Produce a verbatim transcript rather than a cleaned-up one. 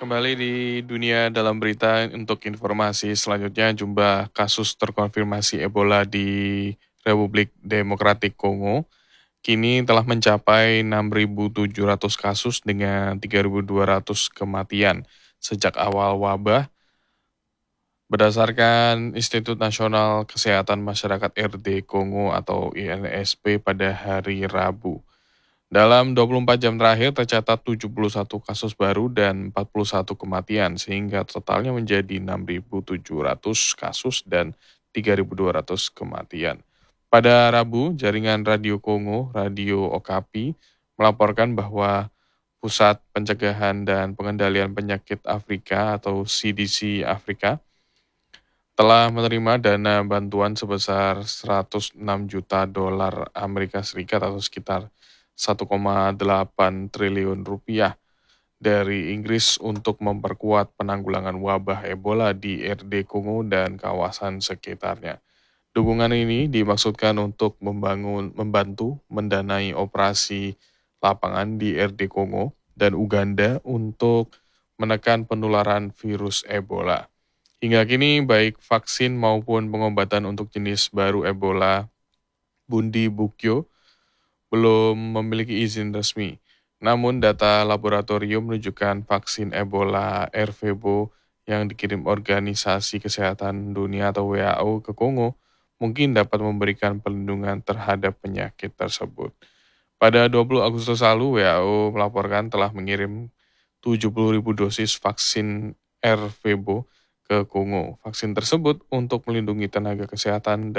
Kembali di dunia dalam berita untuk informasi selanjutnya, jumlah kasus terkonfirmasi Ebola di Republik Demokratik Kongo kini telah mencapai enam ribu tujuh ratus kasus dengan tiga ribu dua ratus kematian sejak awal wabah berdasarkan Institut Nasional Kesehatan Masyarakat R D Kongo atau I N S P pada hari Rabu. Dalam dua puluh empat jam terakhir tercatat tujuh puluh satu kasus baru dan empat puluh satu kematian sehingga totalnya menjadi enam ribu tujuh ratus kasus dan tiga ribu dua ratus kematian. Pada Rabu, jaringan Radio Kongo, Radio Okapi, melaporkan bahwa Pusat Pencegahan dan Pengendalian Penyakit Afrika atau C D C Afrika telah menerima dana bantuan sebesar seratus enam juta dolar Amerika Serikat atau sekitar satu koma delapan triliun rupiah dari Inggris untuk memperkuat penanggulangan wabah Ebola di R D Kongo dan kawasan sekitarnya. Dukungan ini dimaksudkan untuk membangun, membantu mendanai operasi lapangan di R D Kongo dan Uganda untuk menekan penularan virus Ebola. Hingga kini baik vaksin maupun pengobatan untuk jenis baru Ebola Bundibugyo belum memiliki izin resmi. Namun data laboratorium menunjukkan vaksin Ebola Ervebo yang dikirim Organisasi Kesehatan Dunia atau W H O ke Kongo mungkin dapat memberikan perlindungan terhadap penyakit tersebut. Pada dua puluh Agustus lalu, W H O melaporkan telah mengirim tujuh puluh ribu dosis vaksin Ervebo ke Kongo. Vaksin tersebut untuk melindungi tenaga kesehatan